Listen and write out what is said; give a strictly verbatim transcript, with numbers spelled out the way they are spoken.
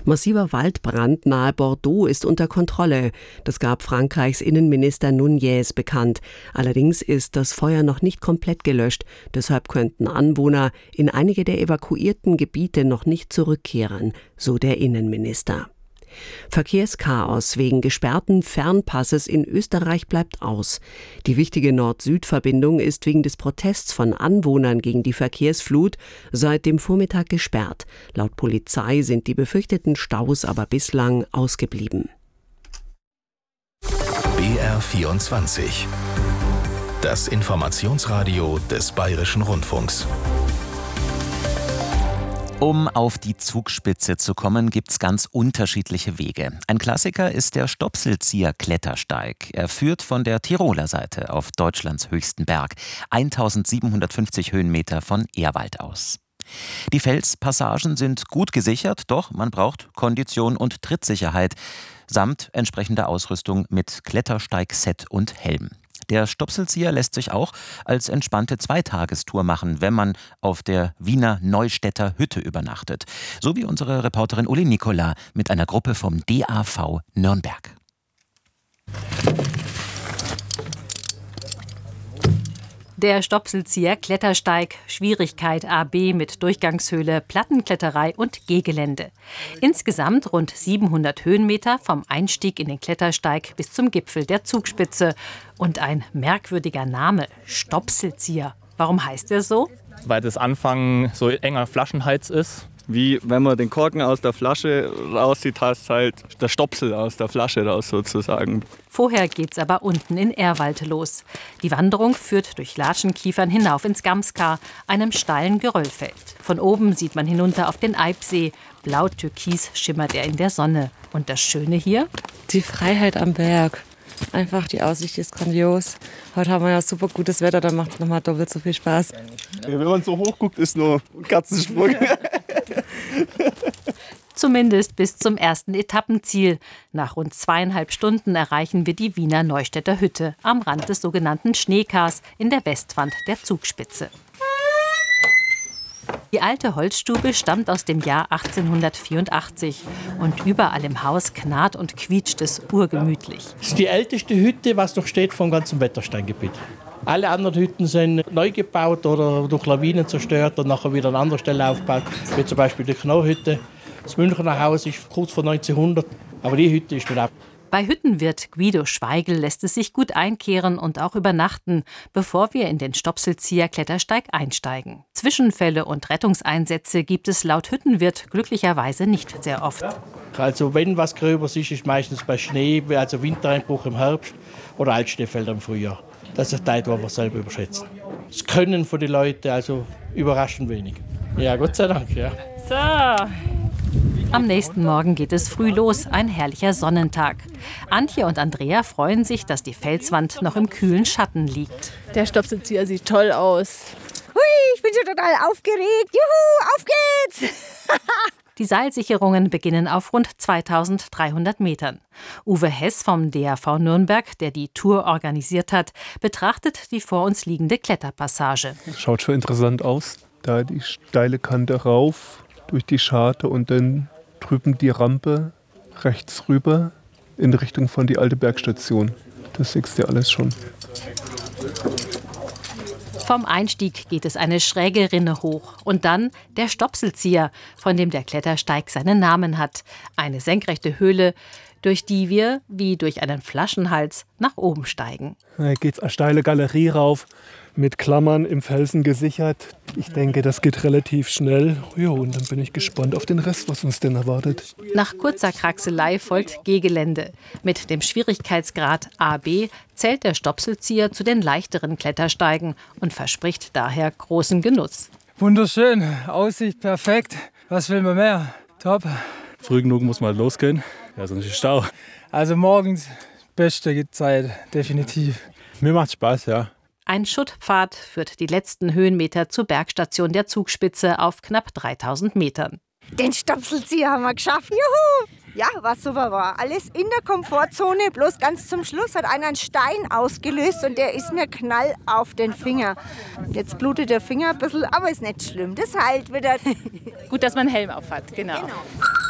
Massiver Waldbrand nahe Bordeaux ist unter Kontrolle. Das gab Frankreichs Innenminister Nunez bekannt. Allerdings ist das Feuer noch nicht komplett gelöscht. Deshalb könnten Anwohner in einige der evakuierten Gebiete noch nicht zurückkehren, so der Innenminister. Verkehrschaos wegen gesperrten Fernpasses in Österreich bleibt aus. Die wichtige Nord-Süd-Verbindung ist wegen des Protests von Anwohnern gegen die Verkehrsflut seit dem Vormittag gesperrt. Laut Polizei sind die befürchteten Staus aber bislang ausgeblieben. B R vierundzwanzig. Das Informationsradio des Bayerischen Rundfunks. Um auf die Zugspitze zu kommen, gibt's ganz unterschiedliche Wege. Ein Klassiker ist der Stopselzieher-Klettersteig. Er führt von der Tiroler Seite auf Deutschlands höchsten Berg, eintausendsiebenhundertfünfzig Höhenmeter von Ehrwald aus. Die Felspassagen sind gut gesichert, doch man braucht Kondition und Trittsicherheit samt entsprechender Ausrüstung mit Klettersteigset und Helm. Der Stopselzieher lässt sich auch als entspannte Zweitagestour machen, wenn man auf der Wiener Neustädter Hütte übernachtet. So wie unsere Reporterin Uli Nicola mit einer Gruppe vom D A V Nürnberg. Der Stopselzieher Klettersteig, Schwierigkeit A B mit Durchgangshöhle, Plattenkletterei und Gehgelände. Insgesamt rund siebenhundert Höhenmeter vom Einstieg in den Klettersteig bis zum Gipfel der Zugspitze. Und ein merkwürdiger Name, Stopselzieher. Warum heißt er so? Weil das Anfang so enger Flaschenhals ist. Wie wenn man den Korken aus der Flasche rauszieht, hast halt der Stopsel aus der Flasche raus sozusagen. Vorher geht's aber unten in Ehrwald los. Die Wanderung führt durch Latschenkiefern hinauf ins Gamskar, einem steilen Geröllfeld. Von oben sieht man hinunter auf den Eibsee. Blau-türkis schimmert er in der Sonne. Und das Schöne hier? Die Freiheit am Berg. Einfach, die Aussicht ist grandios. Heute haben wir ja super gutes Wetter, dann macht es nochmal doppelt so viel Spaß. Wenn man so hoch guckt, ist nur ein Katzensprung. Zumindest bis zum ersten Etappenziel. Nach rund zweieinhalb Stunden erreichen wir die Wiener Neustädter Hütte am Rand des sogenannten Schneekars in der Westwand der Zugspitze. Die alte Holzstube stammt aus dem Jahr achtzehnhundertvierundachtzig und überall im Haus knarrt und quietscht es urgemütlich. Das ist die älteste Hütte, was noch steht vom ganzen Wettersteingebiet. Alle anderen Hütten sind neu gebaut oder durch Lawinen zerstört und nachher wieder an anderer Stelle aufgebaut, wie zum Beispiel die Knorrhütte. Das Münchner Haus ist kurz vor neunzehnhundert, aber die Hütte ist mit ab. Bei Hüttenwirt Guido Schweigel lässt es sich gut einkehren und auch übernachten, bevor wir in den Stopselzieher Klettersteig einsteigen. Zwischenfälle und Rettungseinsätze gibt es laut Hüttenwirt glücklicherweise nicht sehr oft. Also wenn was Gröberes ist, ist meistens bei Schnee, also Wintereinbruch im Herbst oder Altschneefelder im Frühjahr. Das ist der Teil, den wir selber überschätzen. Das Können von den Leuten also überraschend wenig. Ja, Gott sei Dank, ja. So. Am nächsten Morgen geht es früh los, ein herrlicher Sonnentag. Antje und Andrea freuen sich, dass die Felswand noch im kühlen Schatten liegt. Der Stopselzieher sieht toll aus. Hui, ich bin schon total aufgeregt. Juhu, auf geht's! Die Seilsicherungen beginnen auf rund zweitausenddreihundert Metern. Uwe Hess vom D A V Nürnberg, der die Tour organisiert hat, betrachtet die vor uns liegende Kletterpassage. Schaut schon interessant aus. Da die steile Kante rauf, durch die Scharte und dann drüben die Rampe rechts rüber in Richtung von die alte Bergstation. Das siehst du alles schon. Vom Einstieg geht es eine schräge Rinne hoch und dann der Stopselzieher, von dem der Klettersteig seinen Namen hat. Eine senkrechte Höhle, durch die wir, wie durch einen Flaschenhals, nach oben steigen. Da geht's eine steile Galerie rauf, mit Klammern im Felsen gesichert. Ich denke, das geht relativ schnell. Jo, und dann bin ich gespannt auf den Rest, was uns denn erwartet. Nach kurzer Kraxelei folgt Gehgelände. Mit dem Schwierigkeitsgrad A B zählt der Stopselzieher zu den leichteren Klettersteigen und verspricht daher großen Genuss. Wunderschön, Aussicht perfekt. Was will man mehr? Top. Früh genug muss man losgehen, ja, sonst ist Stau. Also morgens beste Zeit, definitiv. Mir macht Spaß, ja. Ein Schuttpfad führt die letzten Höhenmeter zur Bergstation der Zugspitze auf knapp dreitausend Metern. Den Stopselzieher haben wir geschafft. Juhu! Ja, was super war. Alles in der Komfortzone. Bloß ganz zum Schluss hat einer einen Stein ausgelöst und der ist mir knall auf den Finger. Jetzt blutet der Finger ein bisschen, aber ist nicht schlimm. Das heilt wieder. Gut, dass man einen Helm auf hat, genau. genau.